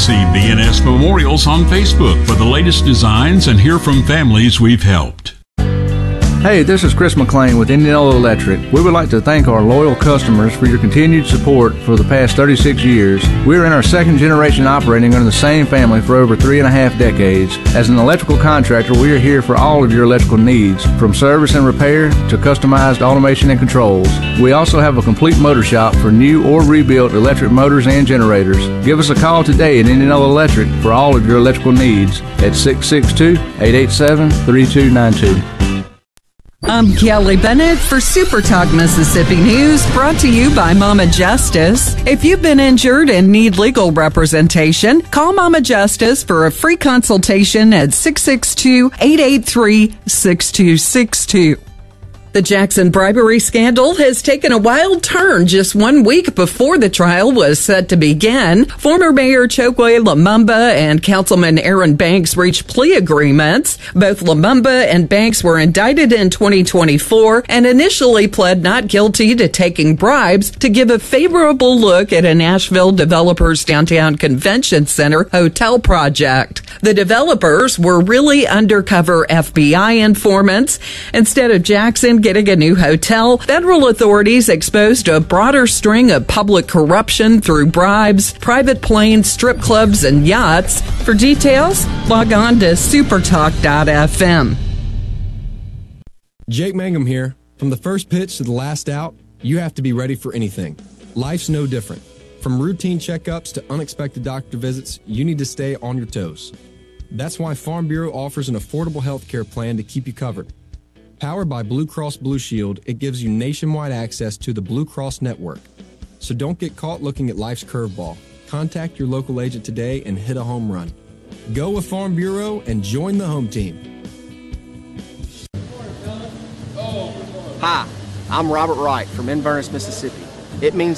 See BNS Memorials on Facebook for the latest designs and hear from families we've helped. Hey, this is Chris McLean with Indianola Electric. We would like to thank our loyal customers for your continued support for the past 36 years. We're in our second generation operating under the same family for over 3.5 decades. As an electrical contractor, we are here for all of your electrical needs, from service and repair to customized automation and controls. We also have a complete motor shop for new or rebuilt electric motors and generators. Give us a call today at Indianola Electric for all of your electrical needs at 662-887-3292. I'm Kelly Bennett for Super Talk Mississippi News, brought to you by Mama Justice. If you've been injured and need legal representation, call Mama Justice for a free consultation at 662-883-6262. The Jackson bribery scandal has taken a wild turn just 1 week before the trial was set to begin. Former Mayor Chokwe Lumumba and Councilman Aaron Banks reached plea agreements. Both Lumumba and Banks were indicted in 2024 and initially pled not guilty to taking bribes to give a favorable look at a Nashville developer's downtown convention center hotel project. The developers were really undercover FBI informants. Instead of Jackson getting a new hotel, federal authorities exposed a broader string of public corruption through bribes, private planes, strip clubs, and yachts. For details, log on to supertalk.fm. Jake Mangum here. From the first pitch to the last out, you have to be ready for anything. Life's no different. From routine checkups to unexpected doctor visits, you need to stay on your toes. That's why Farm Bureau offers an affordable health care plan to keep you covered. Powered by Blue Cross Blue Shield, it gives you nationwide access to the Blue Cross network. So don't get caught looking at life's curveball. Contact your local agent today and hit a home run. Go with Farm Bureau and join the home team. Hi, I'm Robert Wright from Inverness, Mississippi. It means